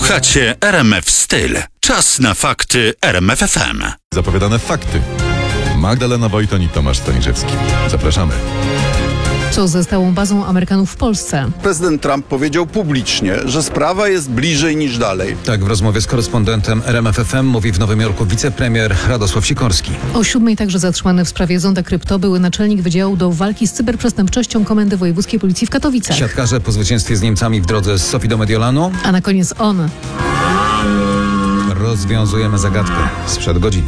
Słuchacie RMF Styl. Czas na fakty RMF FM. Zapowiadane fakty. Magdalena Wojton i Tomasz Staniszewski. Zapraszamy. Co ze stałą bazą Amerykanów w Polsce? Prezydent Trump powiedział publicznie, że sprawa jest bliżej niż dalej. Tak w rozmowie z korespondentem RMF FM mówi w Nowym Jorku wicepremier Radosław Sikorski. O 7:00 także zatrzymany w sprawie Zonda Krypto były naczelnik Wydziału do Walki z Cyberprzestępczością Komendy Wojewódzkiej Policji w Katowicach. Siatkarze po zwycięstwie z Niemcami w drodze z Sofii do Mediolanu. A na koniec on. Rozwiązujemy zagadkę sprzed godziny.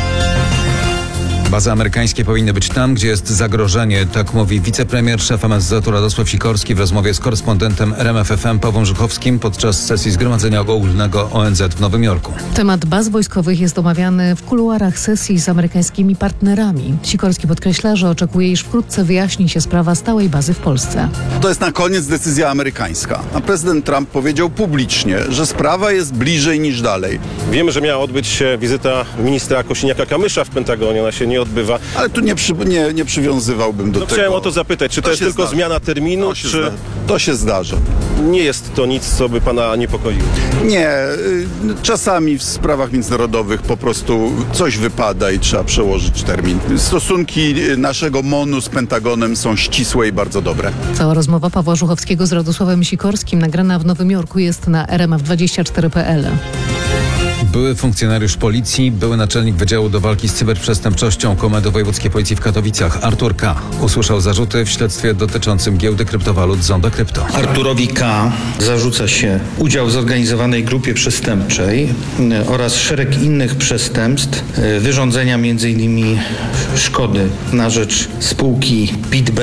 Bazy amerykańskie powinny być tam, gdzie jest zagrożenie, tak mówi wicepremier, szef MSZ-u Radosław Sikorski w rozmowie z korespondentem RMF FM Pawłem Żuchowskim podczas sesji Zgromadzenia Ogólnego ONZ w Nowym Jorku. Temat baz wojskowych jest omawiany w kuluarach sesji z amerykańskimi partnerami. Sikorski podkreśla, że oczekuje, iż wkrótce wyjaśni się sprawa stałej bazy w Polsce. To jest na koniec decyzja amerykańska. A prezydent Trump powiedział publicznie, że sprawa jest bliżej niż dalej. Wiemy, że miała odbyć się wizyta ministra Kosiniaka-Kamysza w Pentagonie. Ona się nie odbywa. Ale tu nie przywiązywałbym do tego. Chciałem o to zapytać, czy to jest tylko zmiana terminu, czy To się zdarza. nie jest to nic, co by pana niepokoiło? Nie, czasami w sprawach międzynarodowych po prostu coś wypada i trzeba przełożyć termin. Stosunki naszego MON-u z Pentagonem są ścisłe i bardzo dobre. Cała rozmowa Pawła Żuchowskiego z Radosławem Sikorskim nagrana w Nowym Jorku jest na rmf24.pl. Były funkcjonariusz policji, były naczelnik Wydziału do Walki z Cyberprzestępczością Komendy Wojewódzkiej Policji w Katowicach, Artur K. usłyszał zarzuty w śledztwie dotyczącym giełdy kryptowalut Zonda Krypto. Arturowi K. zarzuca się udział w zorganizowanej grupie przestępczej oraz szereg innych przestępstw, wyrządzenia m.in. szkody na rzecz spółki BitBet.